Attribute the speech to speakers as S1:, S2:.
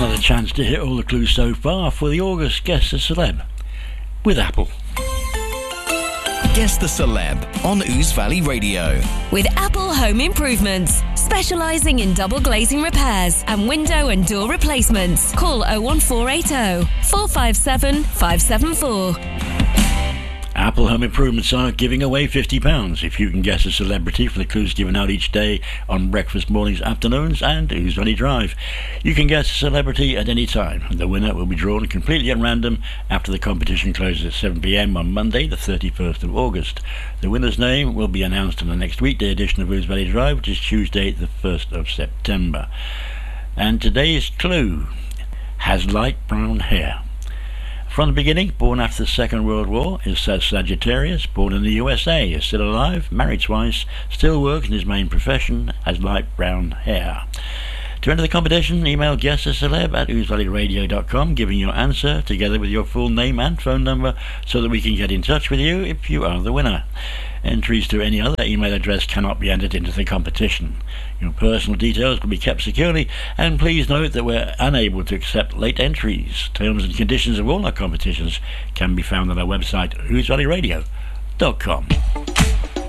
S1: another chance to hit all the clues so far for the August Guess the Celeb with Apple.
S2: Guess the Celeb on Ouse Valley Radio.
S3: With Apple Home Improvements, specialising in double glazing repairs and window and door replacements. Call 01480 457 574.
S1: Apple Home Improvements are giving away £50 if you can guess a celebrity from the clues given out each day on breakfast, mornings, afternoons and Ouse Valley Drive. You can guess a celebrity at any time. The winner will be drawn completely at random after the competition closes at 7 p.m. on Monday the 31st of August. The winner's name will be announced in the next weekday edition of Ouse Valley Drive, which is Tuesday the 1st of September. And today's clue: has light brown hair. From the beginning, born after the Second World War, is Sagittarius, born in the USA, is still alive, married twice, still works in his main profession, has light brown hair. To enter the competition, email guesstheceleb at ousevalleyradio.com, giving your answer together with your full name and phone number so that we can get in touch with you if you are the winner. Entries to any other email address cannot be entered into the competition. Your personal details will be kept securely, and please note that we're unable to accept late entries. Terms and conditions of all our competitions can be found on our website, ousevalleyradio.com.